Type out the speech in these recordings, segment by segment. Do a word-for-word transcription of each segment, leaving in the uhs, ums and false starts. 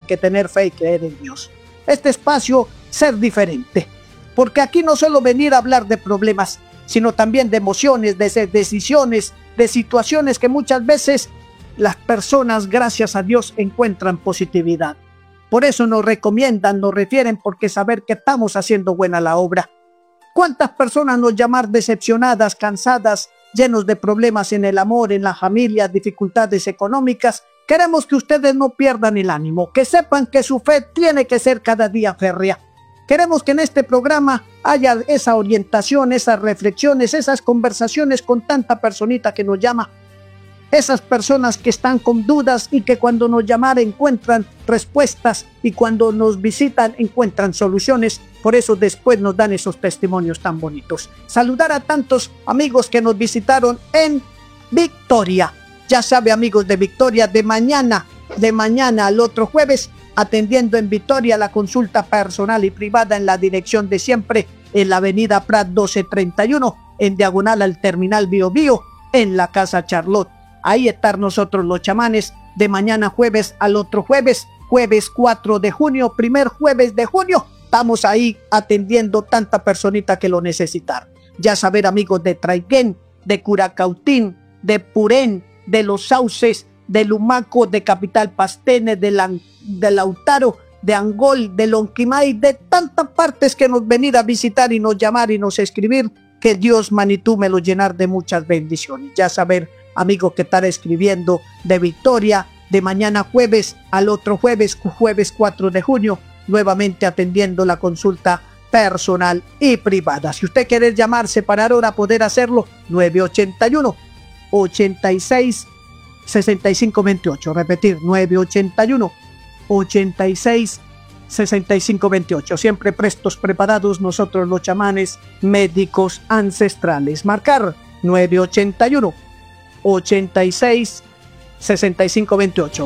que tener fe y creer en Dios. Este espacio, ser diferente, porque aquí no solo venir a hablar de problemas, sino también de emociones, de decisiones, de situaciones que muchas veces las personas, gracias a Dios, encuentran positividad. Por eso nos recomiendan, nos refieren, porque saber que estamos haciendo buena la obra. ¿Cuántas personas nos llaman decepcionadas, cansadas, llenos de problemas en el amor, en la familia, dificultades económicas? Queremos que ustedes no pierdan el ánimo, que sepan que su fe tiene que ser cada día férrea. Queremos que en este programa haya esa orientación, esas reflexiones, esas conversaciones con tanta personita que nos llama. Esas personas que están con dudas y que cuando nos llaman encuentran respuestas y cuando nos visitan encuentran soluciones. Por eso después nos dan esos testimonios tan bonitos. Saludar a tantos amigos que nos visitaron en Victoria. Ya sabe, amigos de Victoria, de mañana, de mañana al otro jueves, atendiendo en Victoria la consulta personal y privada en la dirección de siempre, en la avenida Prat doce treinta y uno, en diagonal al terminal Bio Bio, en la Casa Charlotte. Ahí están nosotros los chamanes, de mañana jueves al otro jueves, jueves cuatro de junio, primer jueves de junio. Estamos ahí atendiendo tanta personita que lo necesitan. Ya saber, amigos de Traiguén, de Curacautín, de Purén, de Los Sauces, de Lumaco, de Capital Pastene, de, la, de Lautaro, de Angol, de Lonquimay, de tantas partes que nos venir a visitar y nos llamar y nos escribir. Que Dios, manitú, me lo llenar de muchas bendiciones. Ya saber, amigos que están escribiendo de Victoria, de mañana jueves al otro jueves, jueves cuatro de junio, nuevamente atendiendo la consulta personal y privada. Si usted quiere llamarse para ahora poder hacerlo, nueve ochenta y uno, ochenta y seis, sesenta y cinco veintiocho. Repetir, nueve ochenta y uno, ochenta y seis, sesenta y cinco veintiocho. Siempre prestos, preparados nosotros los chamanes médicos ancestrales. Marcar nueve ochenta y uno, ochenta y seis, sesenta y cinco veintiocho.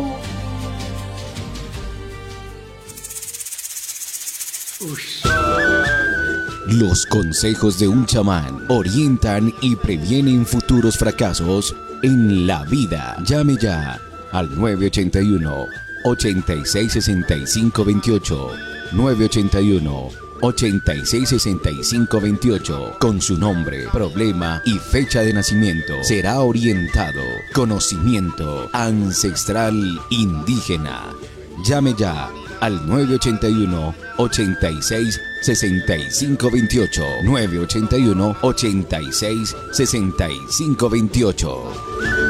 Los consejos de un chamán orientan y previenen futuros fracasos en la vida. Llame ya al nueve ochenta y uno, ochenta y seis, sesenta y cinco veintiocho. nueve ochenta y uno, ochenta y seis, sesenta y cinco veintiocho. Con su nombre, problema y fecha de nacimiento será orientado. Conocimiento ancestral indígena. Llame ya al nueve ochenta y uno, ochenta y seis, sesenta y cinco veintiocho. nueve ochenta y uno, ochenta y seis, sesenta y cinco veintiocho.